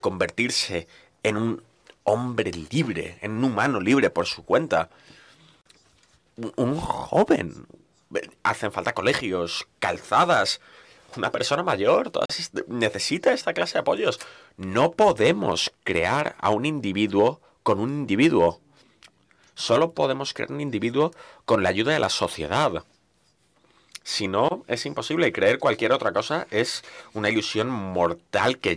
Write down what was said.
convertirse en un hombre libre, en un humano libre por su cuenta. Un joven. Hacen falta colegios, calzadas. Una persona mayor necesita esta clase de apoyos. No podemos crear a un individuo con un individuo. Solo podemos crear un individuo con la ayuda de la sociedad. Si no, es imposible, y creer cualquier otra cosa es una ilusión mortal que